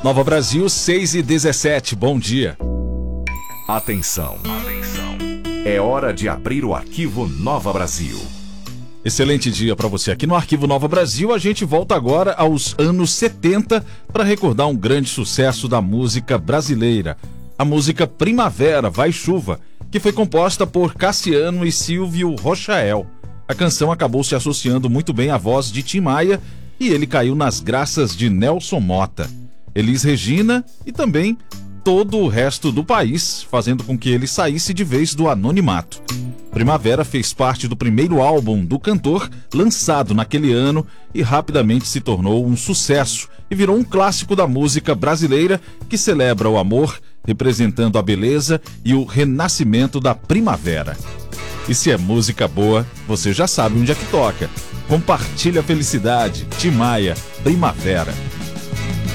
Nova Brasil, 6h17, bom dia. Atenção. É hora de abrir o arquivo Nova Brasil. Excelente dia para você. Aqui no Arquivo Nova Brasil, a gente volta agora aos anos 70 para recordar um grande sucesso da música brasileira. A música Primavera, Vai Chuva, que foi composta por Cassiano e Silvio Rochael. A canção acabou se associando muito bem à voz de Tim Maia e ele caiu nas graças de Nelson Motta, Elis Regina e também todo o resto do país, fazendo com que ele saísse de vez do anonimato. Primavera fez parte do primeiro álbum do cantor, lançado naquele ano, e rapidamente se tornou um sucesso e virou um clássico da música brasileira que celebra o amor, representando a beleza e o renascimento da primavera. E se é música boa, você já sabe onde é que toca. Compartilha a felicidade. Tim Maia, Primavera.